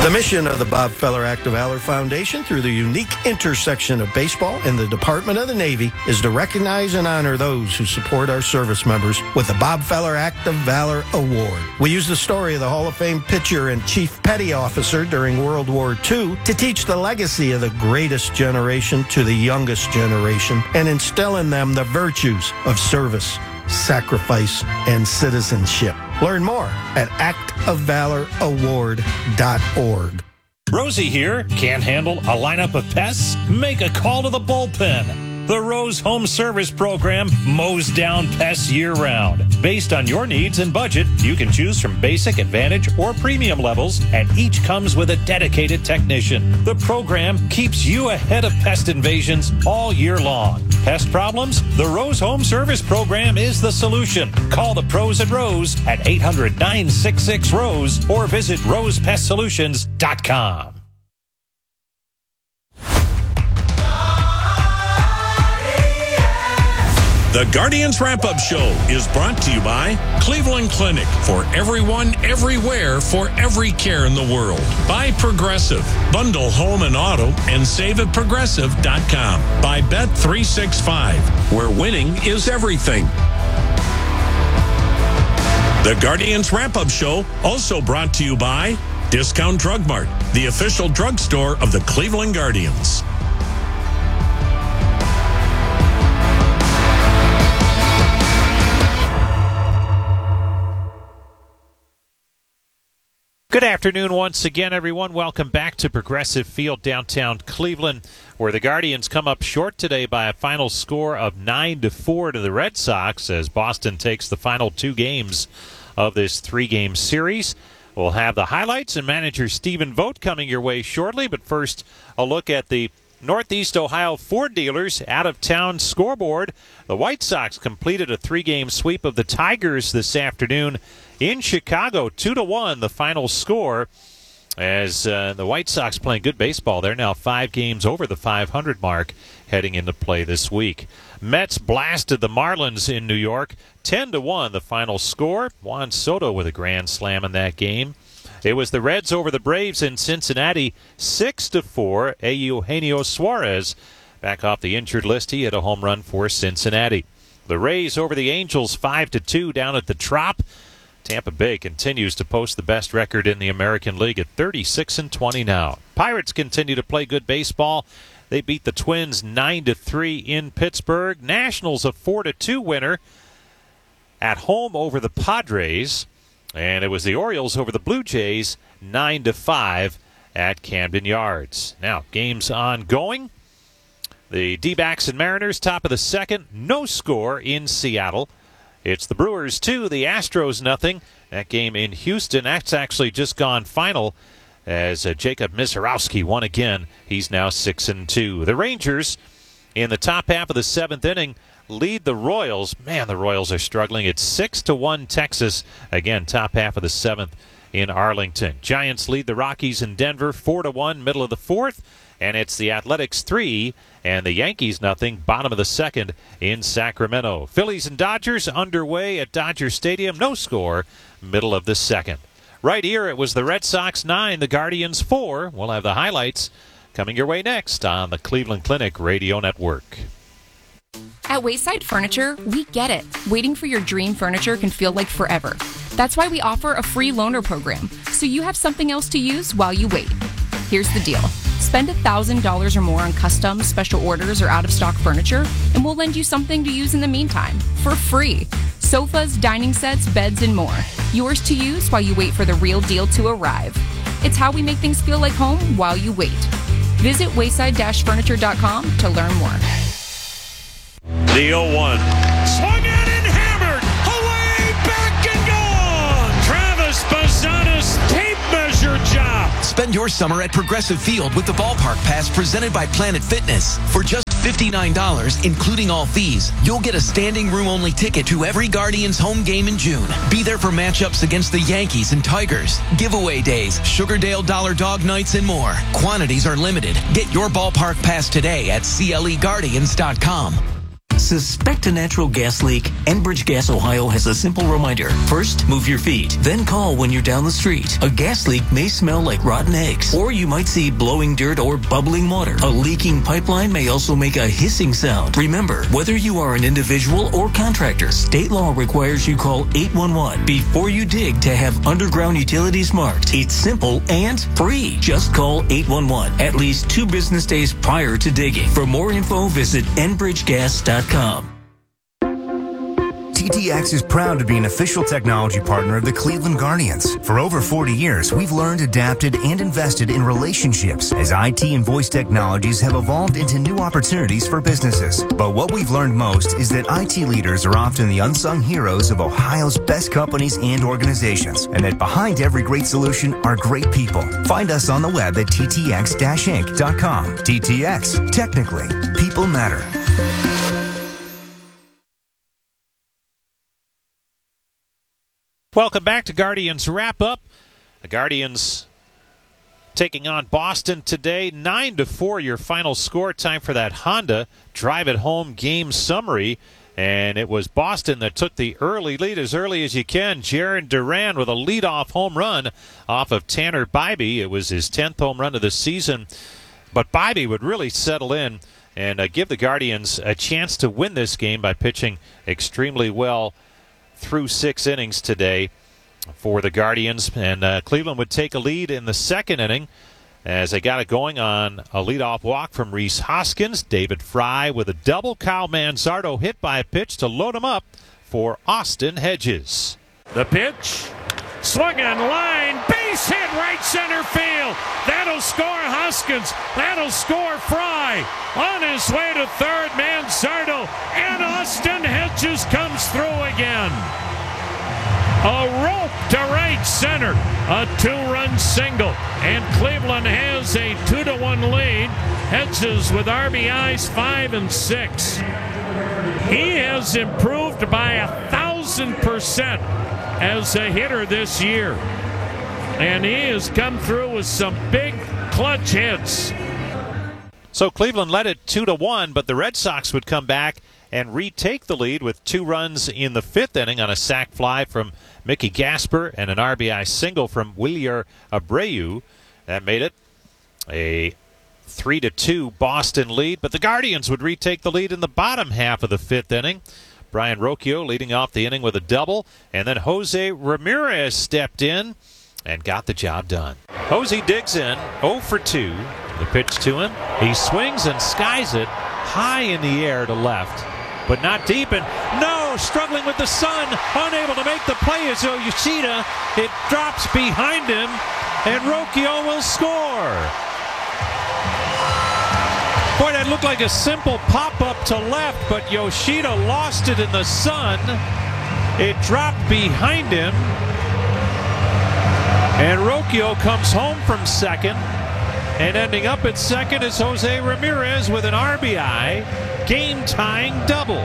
The mission of the Bob Feller Act of Valor Foundation, through the unique intersection of baseball and the Department of the Navy, is to recognize and honor those who support our service members with the Bob Feller Act of Valor Award. We use the story of the Hall of Fame pitcher and Chief Petty Officer during World War II to teach the legacy of the greatest generation to the youngest generation and instill in them the virtues of service, sacrifice, and citizenship. Learn more at actofvaloraward.org. Rosie here. Can't handle a lineup of pests? Make a call to the bullpen. The Rose Home Service Program mows down pests year-round. Based on your needs and budget, you can choose from basic, advantage, or premium levels, and each comes with a dedicated technician. The program keeps you ahead of pest invasions all year long. Pest problems? The Rose Home Service Program is the solution. Call the pros at Rose at 800-966-ROSE or visit rosepestsolutions.com. The Guardians Wrap-Up Show is brought to you by Cleveland Clinic, for everyone, everywhere, for every care in the world. By Progressive. Bundle home and auto and save at Progressive.com. By Bet365, where winning is everything. The Guardians Wrap-Up Show also brought to you by Discount Drug Mart, the official drugstore of the Cleveland Guardians. Good afternoon once again, everyone. Welcome back to Progressive Field, downtown Cleveland, where the Guardians come up short today by a final score of 9-4 to the Red Sox as Boston takes the final two games of this three-game series. We'll have the highlights and manager Stephen Vogt coming your way shortly, but first a look at the Northeast Ohio Ford dealers out-of-town scoreboard. The White Sox completed a three-game sweep of the Tigers this afternoon in Chicago, 2-1, the final score, as the White Sox playing good baseball. They're now 5 games over the 500 mark heading into play this week. Mets blasted the Marlins in New York, 10-1, the final score. Juan Soto with a grand slam in that game. It was the Reds over the Braves in Cincinnati, 6-4. Eugenio Suarez back off the injured list. He hit a home run for Cincinnati. The Rays over the Angels, 5-2 down at the Trop. Tampa Bay continues to post the best record in the American League at 36-20 now. Pirates continue to play good baseball. They beat the Twins 9-3 in Pittsburgh. Nationals a 4-2 winner at home over the Padres. And it was the Orioles over the Blue Jays 9-5 at Camden Yards. Now, games ongoing. The D-backs and Mariners top of the second. No score in Seattle. It's the Brewers 2, the Astros nothing. That game in Houston, that's actually just gone final as Jacob Misiorowski won again. He's now 6-2. The Rangers in the top half of the seventh inning lead the Royals. Man, the Royals are struggling. It's 6-1 Texas. Again, top half of the seventh in Arlington. Giants lead the Rockies in Denver 4-1, middle of the fourth. And it's the Athletics 3 and the Yankees nothing, bottom of the second in Sacramento. Phillies and Dodgers underway at Dodger Stadium. No score, middle of the second. Right here, it was the Red Sox 9, the Guardians 4. We'll have the highlights coming your way next on the Cleveland Clinic Radio Network. At Wayside Furniture, we get it. Waiting for your dream furniture can feel like forever. That's why we offer a free loaner program, so you have something else to use while you wait. Here's the deal. Spend $1,000 or more on custom, special orders, or out-of-stock furniture, and we'll lend you something to use in the meantime, for free. Sofas, dining sets, beds, and more. Yours to use while you wait for the real deal to arrive. It's how we make things feel like home while you wait. Visit wayside-furniture.com to learn more. The 0-1. Swung at and hammered. Away, back and gone. Travis Bassano's tape measure job. Spend your summer at Progressive Field with the Ballpark Pass presented by Planet Fitness. For just $59, including all fees, you'll get a standing room-only ticket to every Guardians home game in June. Be there for matchups against the Yankees and Tigers, giveaway days, Sugardale Dollar Dog Nights, and more. Quantities are limited. Get your Ballpark Pass today at CLEGuardians.com. Suspect a natural gas leak? Enbridge Gas Ohio has a simple reminder. First, move your feet. Then call when you're down the street. A gas leak may smell like rotten eggs, or you might see blowing dirt or bubbling water. A leaking pipeline may also make a hissing sound. Remember, whether you are an individual or contractor, state law requires you call 811 before you dig to have underground utilities marked. It's simple and free. Just call 811 at least 2 business days prior to digging. For more info, visit enbridgegas.com. TTX is proud to be an official technology partner of the Cleveland Guardians. For over 40 years, we've learned, adapted, and invested in relationships as IT and voice technologies have evolved into new opportunities for businesses. But what we've learned most is that IT leaders are often the unsung heroes of Ohio's best companies and organizations, and that behind every great solution are great people. Find us on the web at ttx-inc.com. TTX, technically, people matter. Welcome back to Guardians Wrap-Up. The Guardians taking on Boston today. 9-4 your final score. Time for that Honda Drive It Home game summary. And it was Boston that took the early lead as early as you can. Jarren Duran with a leadoff home run off of Tanner Bibee. It was his 10th home run of the season. But Bibee would really settle in and give the Guardians a chance to win this game by pitching extremely well through 6 innings today for the Guardians. And Cleveland would take a lead in the second inning as they got it going on a leadoff walk from Rhys Hoskins. David Fry with a double. Kyle Manzardo hit by a pitch to load him up for Austin Hedges. The pitch, swung on line, base hit right center field. That'll score Hoskins. That'll score Fry. On his way to third, Manzardo, and Austin Hedges comes through again. A rope to right center, a 2-run single, and Cleveland has a 2-1 lead. Hedges with RBIs 5 and 6. He has improved by 1,000% as a hitter this year, and he has come through with some big clutch hits. So Cleveland led it 2-1, but the Red Sox would come back and retake the lead with 2 runs in the 5th inning on a sac fly from Mickey Gasper and an RBI single from Wilyer Abreu. That made it a 3-2 Boston lead, but the Guardians would retake the lead in the bottom half of the 5th inning. Brian Rocchio leading off the inning with a double, and then Jose Ramirez stepped in and got the job done. Jose digs in, 0 for 2. The pitch to him. He swings and skies it high in the air to left, but not deep. And no, struggling with the sun, unable to make the play is Yoshida. It drops behind him, and Rocchio will score. Boy, that looked like a simple pop-up to left, but Yoshida lost it in the sun. It dropped behind him, and Rocchio comes home from second. And ending up at second is Jose Ramirez with an RBI, game-tying double.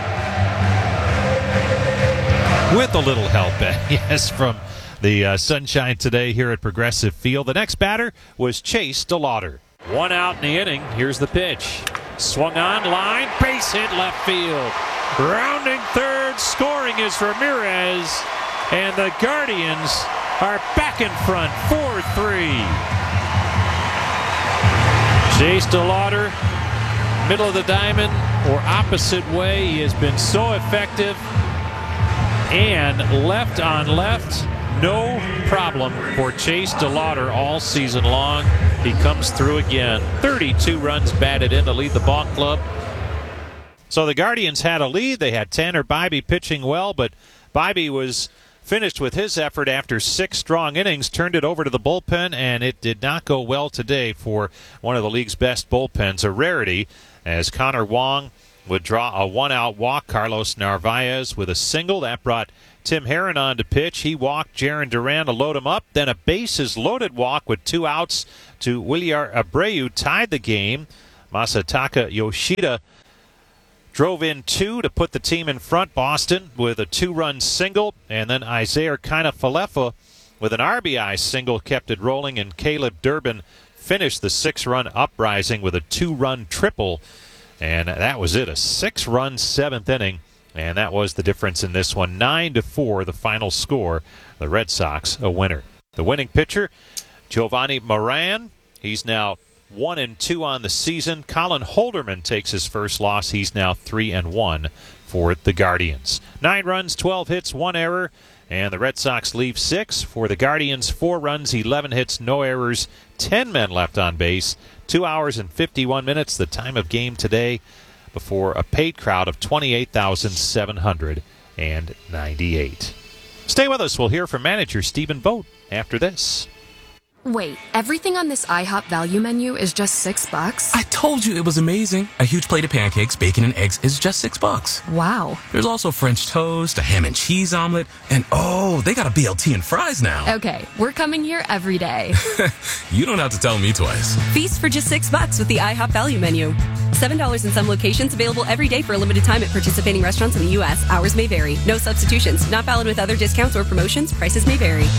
With a little help, yes, from the sunshine today here at Progressive Field. The next batter was Chase DeLauder. 1 out in the inning. Here's the pitch. Swung on line, base hit left field. Rounding third, scoring is Ramirez. And the Guardians are back in front, 4-3. Chase DeLauder, middle of the diamond or opposite way. He has been so effective. And left on left, no problem for Chase DeLauder all season long. He comes through again. 32 runs batted in to lead the ball club. So the Guardians had a lead. They had Tanner Bibee pitching well, but Bibee was finished with his effort after 6 strong innings, turned it over to the bullpen, and it did not go well today for one of the league's best bullpens, a rarity, as Connor Wong would draw a 1-out walk. Carlos Narvaez with a single. That brought Tim Herron on to pitch. He walked Jarren Duran to load him up. Then a bases-loaded walk with 2 outs to Wilyer Abreu tied the game. Masataka Yoshida drove in 2 to put the team in front. Boston with a 2-run single, and then Isaiah Kiner-Falefa with an RBI single kept it rolling, and Caleb Durbin finished the 6-run uprising with a 2-run triple And that was it, a 6-run seventh inning. And that was the difference in this one. 9-4, the final score. The Red Sox a winner. The winning pitcher, Giovanni Moran. He's now 1-2 on the season. Colin Holderman takes his first loss. He's now 3-1 for the Guardians. 9 runs, 12 hits, 1 error. And the Red Sox leave 6. For the Guardians, 4 runs, 11 hits, no errors, 10 men left on base. 2 hours and 51 minutes, the time of game today, before a paid crowd of 28,798. Stay with us. We'll hear from manager Stephen Vogt after this. Wait, everything on this IHOP value menu is just $6? I told you it was amazing. A huge plate of pancakes, bacon, and eggs is just $6. Wow. There's also French toast, a ham and cheese omelet, and oh, they got a BLT and fries now. Okay, we're coming here every day. You don't have to tell me twice. Feast for just $6 with the IHOP value menu. $7 in some locations, available every day for a limited time at participating restaurants in the U.S. Hours may vary. No substitutions. Not valid with other discounts or promotions. Prices may vary.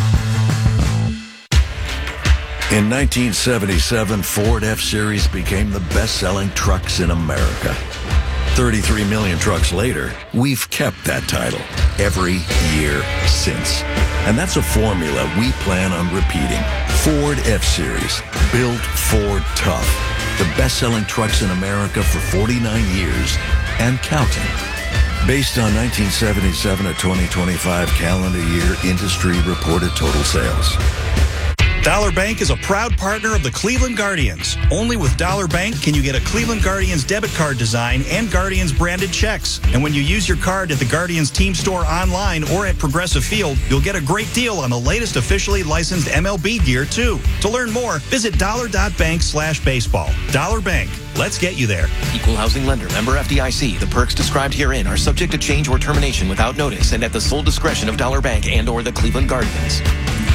In 1977, Ford F-Series became the best-selling trucks in America. 33 million trucks later, we've kept that title every year since. And that's a formula we plan on repeating. Ford F-Series, built Ford tough. The best-selling trucks in America for 49 years and counting. Based on 1977 to 2025 calendar year industry reported total sales. Dollar Bank is a proud partner of the Cleveland Guardians. Only with Dollar Bank can you get a Cleveland Guardians debit card design and Guardians branded checks. And when you use your card at the Guardians team store online or at Progressive Field, you'll get a great deal on the latest officially licensed MLB gear, too. To learn more, visit dollar.bank/baseball. Dollar Bank. Let's get you there. Equal housing lender, member FDIC. The perks described herein are subject to change or termination without notice and at the sole discretion of Dollar Bank and or the Cleveland Guardians.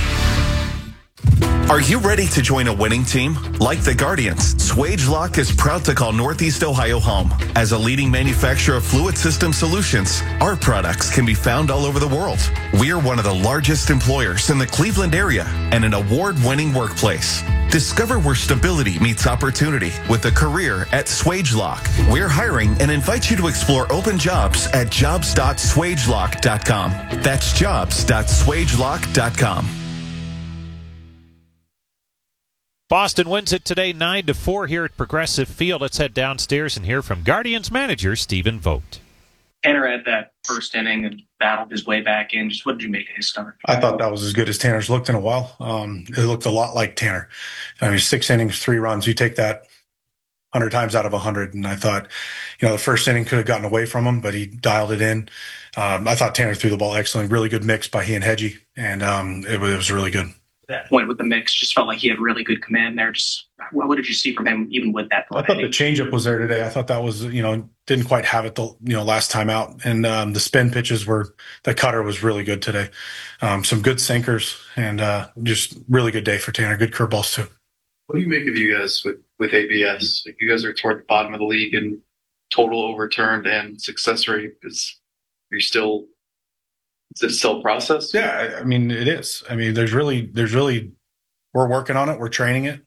Are you ready to join a winning team? Like the Guardians, SwageLock is proud to call Northeast Ohio home. As a leading manufacturer of fluid system solutions, our products can be found all over the world. We are one of the largest employers in the Cleveland area and an award-winning workplace. Discover where stability meets opportunity with a career at SwageLock. We're hiring and invite you to explore open jobs at jobs.swagelock.com. That's jobs.swagelock.com. Boston wins it today 9-4 here at Progressive Field. Let's head downstairs and hear from Guardians manager Stephen Vogt. Tanner had that first inning and battled his way back in. Just what did you make of his start? I thought that was as good as Tanner's looked in a while. It looked a lot like Tanner. I mean, 6 innings, 3 runs. You take that 100 times out of 100. And I thought, the first inning could have gotten away from him, but he dialed it in. I thought Tanner threw the ball excellently. Really good mix by he and Hedgie, and it was really good. That point with the mix, just felt like he had really good command there. Just what did you see from him, even with that play? I thought the changeup was there today. I thought that was, didn't quite have it the last time out, and the spin pitches the cutter was really good today. Some good sinkers, and just really good day for Tanner. Good curveballs too. What do you make of you guys with ABS? Like, you guys are toward the bottom of the league in total overturned and success rate. Is it still a process? Yeah, I mean, it is. I mean, there's really, we're working on it. We're training it.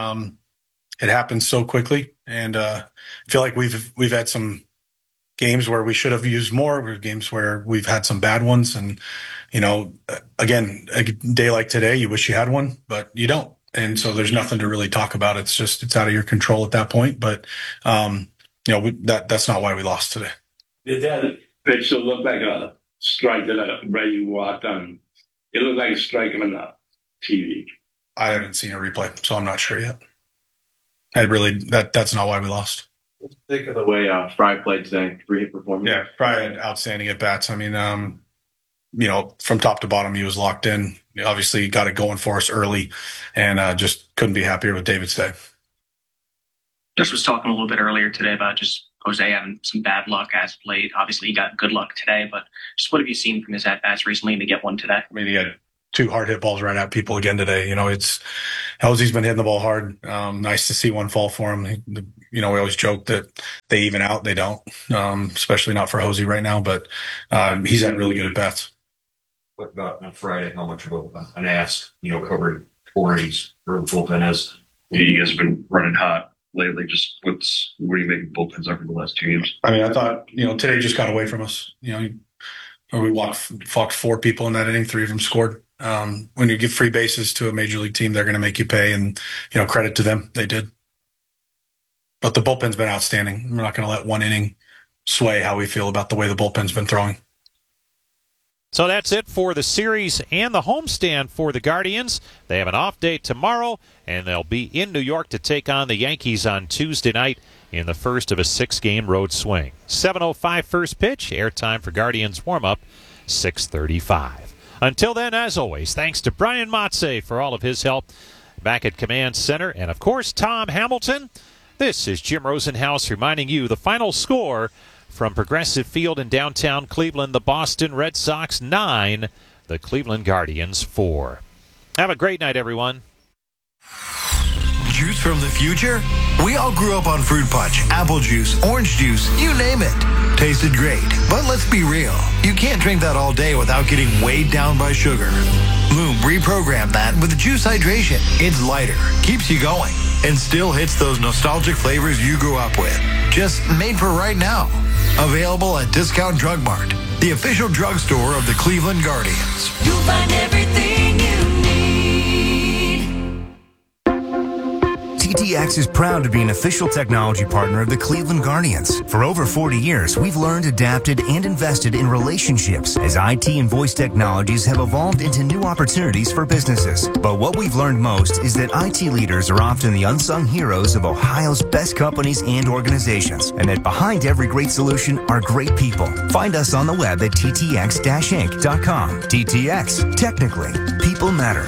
It happens so quickly. And I feel like we've had some games where we should have used more, games where we've had some bad ones. And, again, a day like today, you wish you had one, but you don't. And so there's nothing to really talk about. It's out of your control at that point. But, that's not why we lost today. Did that pitch look like a strike that Ray you walked on? It looked like a strike on the TV. I haven't seen a replay, so I'm not sure yet. That's not why we lost. Think of the way Fry played today. 3-hit performance. Yeah, Fry had outstanding at bats. I mean, from top to bottom, he was locked in. Obviously, he got it going for us early, and just couldn't be happier with David's day. Just was talking a little bit earlier today about just Jose having some bad luck as of late. Obviously, he got good luck today, but just what have you seen from his at-bats recently to get one today? I mean, he had 2 hard hit balls right at people again today. Jose's been hitting the ball hard. Nice to see one fall for him. We always joke that they even out. They don't, especially not for Jose right now, but he's had really good at-bats. What about on Friday? How much of an ask, covering 4 innings for the bullpen is? You guys have been running hot. lately? Just what do you make bullpens over the last 2 games? I mean, I thought, today just got away from us. We walked 4 people in that inning, 3 of them scored. When you give free bases to a major league team, they're going to make you pay, and, credit to them. They did. But the bullpen's been outstanding. We're not going to let one inning sway how we feel about the way the bullpen's been throwing. So that's it for the series and the homestand for the Guardians. They have an off day tomorrow, and they'll be in New York to take on the Yankees on Tuesday night in the first of a 6-game road swing. 7:05 first pitch, airtime for Guardians warm-up, 6:35. Until then, as always, thanks to Brian Motze for all of his help back at Command Center, and of course, Tom Hamilton. This is Jim Rosenhaus reminding you the final score from Progressive Field in downtown Cleveland: the Boston Red Sox 9, the Cleveland Guardians 4. Have a great night, everyone. Juice from the future? We all grew up on fruit punch, apple juice, orange juice, you name it. Tasted great, but let's be real. You can't drink that all day without getting weighed down by sugar. Loom reprogrammed that with Juice Hydration. It's lighter, keeps you going, and still hits those nostalgic flavors you grew up with. Just made for right now. Available at Discount Drug Mart, the official drugstore of the Cleveland Guardians. You'll find everything you need. TTX is proud to be an official technology partner of the Cleveland Guardians. For over 40 years, we've learned, adapted, and invested in relationships as IT and voice technologies have evolved into new opportunities for businesses. But what we've learned most is that IT leaders are often the unsung heroes of Ohio's best companies and organizations, and that behind every great solution are great people. Find us on the web at ttx-inc.com. TTX, technically, people matter.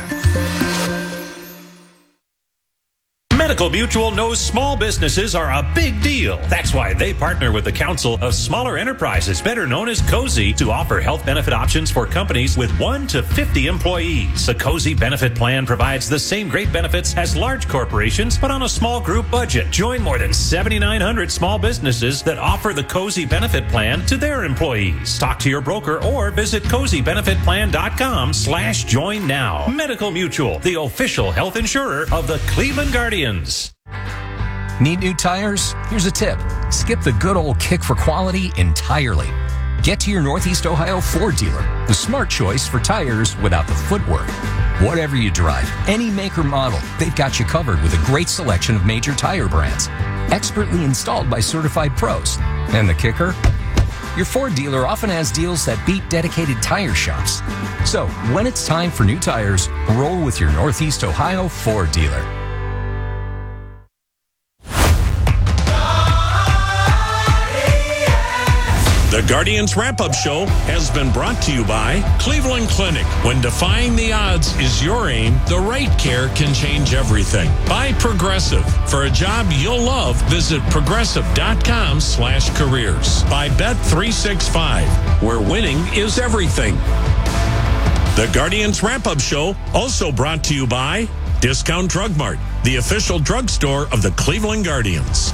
Medical Mutual knows small businesses are a big deal. That's why they partner with the Council of Smaller Enterprises, better known as COSI, to offer health benefit options for companies with 1 to 50 employees. The COSI benefit plan provides the same great benefits as large corporations, but on a small group budget. Join more than 7,900 small businesses that offer the COSI benefit plan to their employees. Talk to your broker or visit COSIbenefitplan.com/join now. Medical Mutual, the official health insurer of the Cleveland Guardians. Need new tires? Here's a tip. Skip the good old kick for quality entirely. Get to your Northeast Ohio Ford dealer, the smart choice for tires without the footwork. Whatever you drive, any make or model, they've got you covered with a great selection of major tire brands. Expertly installed by certified pros. And the kicker? Your Ford dealer often has deals that beat dedicated tire shops. So, when it's time for new tires, roll with your Northeast Ohio Ford dealer. The Guardians Wrap-Up Show has been brought to you by Cleveland Clinic. When defying the odds is your aim, the right care can change everything. By Progressive. For a job you'll love, visit progressive.com/careers. By Bet365, where winning is everything. The Guardians Wrap-Up Show also brought to you by Discount Drug Mart, the official drugstore of the Cleveland Guardians.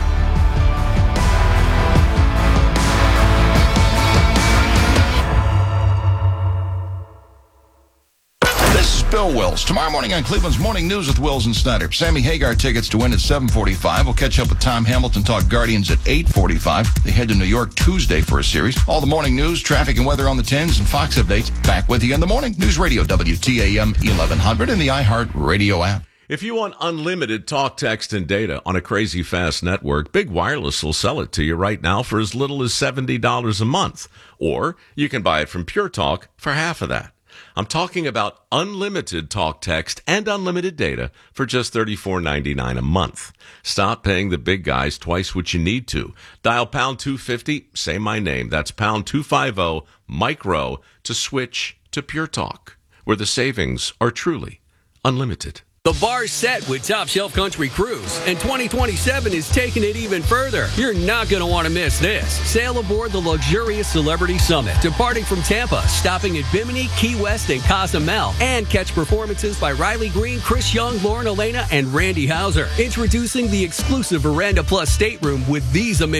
Bill Wills. Tomorrow morning on Cleveland's Morning News with Wills and Snyder. Sammy Hagar tickets to win at 7:45. We'll catch up with Tom Hamilton, talk Guardians at 8:45. They head to New York Tuesday for a series. All the morning news, traffic and weather on the 10s, and Fox updates. Back with you in the morning. News Radio WTAM 1100 and the iHeart Radio app. If you want unlimited talk, text, and data on a crazy fast network, Big Wireless will sell it to you right now for as little as $70 a month. Or you can buy it from Pure Talk for half of that. I'm talking about unlimited talk, text, and unlimited data for just $34.99 a month. Stop paying the big guys twice what you need to. Dial pound 250, say my name. That's pound 250, micro, to switch to Pure Talk, where the savings are truly unlimited. The bar's set with Top Shelf Country Cruise, and 2027 is taking it even further. You're not going to want to miss this. Sail aboard the luxurious Celebrity Summit, departing from Tampa, stopping at Bimini, Key West, and Cozumel, and catch performances by Riley Green, Chris Young, Lauren Elena, and Randy Houser. Introducing the exclusive Veranda Plus stateroom with these amazing